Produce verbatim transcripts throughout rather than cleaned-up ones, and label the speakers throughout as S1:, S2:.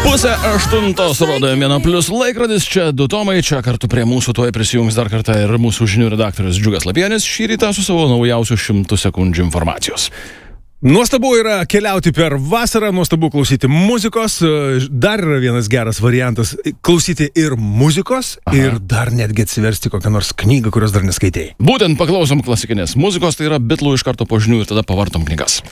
S1: Pusę aštuntos rodo Viena Plius laikrodis, čia du Tomai, čia kartu prie mūsų tuoj prisijungs dar kartą ir mūsų žinių redaktorius Džiugas Lapienis šį rytą su savo naujausiu šimtų sekundžių informacijos.
S2: Nuostabu yra keliauti per vasarą, nuostabu klausyti muzikos, dar yra vienas geras variantas klausyti ir muzikos. Aha. Ir dar netgi atsiversti kokią nors knygą, kurios dar neskaitėjai.
S1: Būtent paklausom klasikinės muzikos, tai yra Bitlų iš karto po žinių ir tada pavartom knygas.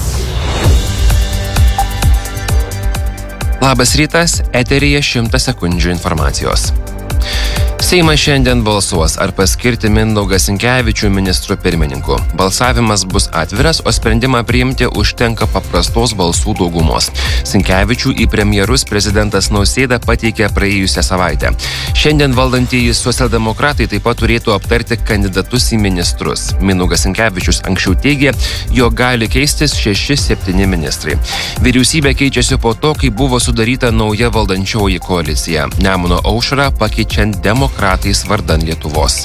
S3: Labas rytas, eteryje šimtas sekundžių informacijos. Seimas šiandien balsuos, ar paskirti Mindaugą Sinkevičių ministru pirmininku. Balsavimas bus atviras, o sprendimą priimti užtenka paprastos balsų daugumos. Sinkevičių į premjerus prezidentas Nausėda pateikė praėjusią savaitę. Šiandien valdantieji socialdemokratai taip pat turėtų aptarti kandidatus į ministrus. Mindaugas Sinkevičius anksčiau teigė, jog gali keistis šeši septyni ministrai. Vyriausybė keičiasi po to, kai buvo sudaryta nauja valdančioji koalicija. Nemuno aušrą pakeičiant demokratų. Demokratais vardan Lietuvos.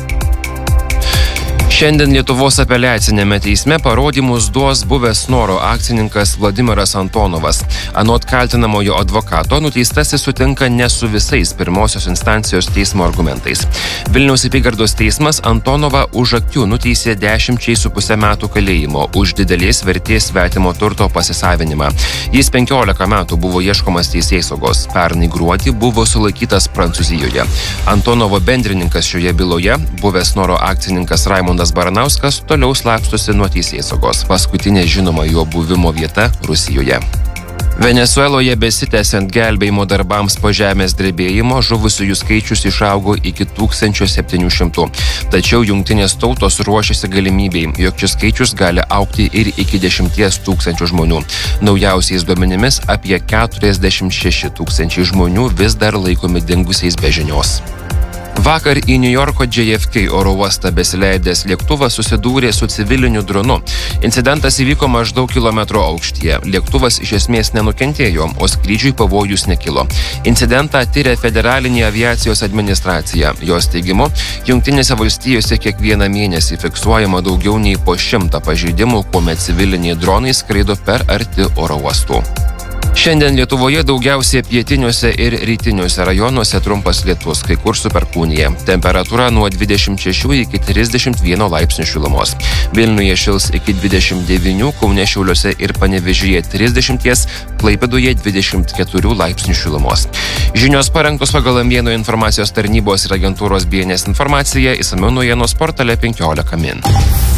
S3: Šiandien Lietuvos apeliacinėme teisme parodymus duos buvęs Snoro akcininkas Vladimiras Antonovas. Anot kaltinamojo advokato, nuteistasis sutinka ne su visais pirmosios instancijos teismo argumentais. Vilniaus apygardos teismas Antonovą už akių nuteisė dešimčiai su pusę metų kalėjimo už didelės vertės svetimo turto pasisavinimą. Jis penkiolika metų buvo ieškomas teisėsaugos. Pernai gruodį buvo sulaikytas Prancūzijoje. Antonovo bendrininkas šioje byloje, buvęs Snoro akcininkas Raimondas Baranauskas, toliau slapstosi nuo teisėsaugos. Paskutinė žinoma jo buvimo vieta Rusijoje. Venesueloje besitęsiant gelbėjimo darbams po žemės drebėjimo žuvusiųjų skaičius išaugo iki tūkstančio septynių šimtų. Tačiau jungtinės tautos ruošiasi galimybei, jog šis skaičius gali augti ir iki dešimties tūkstančių žmonių. Naujausiais duomenimis apie keturiasdešimt šeši tūkstančiai žmonių vis dar laikomi dingusiais be žinios. Vakar į Niujorko J F K oro uostą besileidęs lėktuvas susidūrė su civiliniu dronu. Incidentas įvyko maždaug kilometro aukštyje. Lėktuvas iš esmės nenukentėjo, o skrydžiui pavojus nekilo. Incidentą tiria Federalinė aviacijos administracija. Jos teigimu, Jungtinėse valstijose kiekvieną mėnesį fiksuojama daugiau nei po šimtą pažeidimų, kuomet civiliniai dronai skraido per arti oro uostų. Šiandien Lietuvoje daugiausiai pietiniuose ir rytiniuose rajonuose trumpas lietus, kai kur su perkūnija. Temperatūra nuo dvidešimt šešių iki trisdešimt vieno laipsnių šilumos. Vilniuje šils iki dvidešimt devynių, Kaune, Šiauliuose ir Panevėžyje trisdešimt, Klaipėdoje dvidešimt keturių laipsnių šilumos. Žinios parengtos pagal Amvieno informacijos tarnybos ir agentūros B N S informaciją, išsamiau naujienos portale penkiolika min.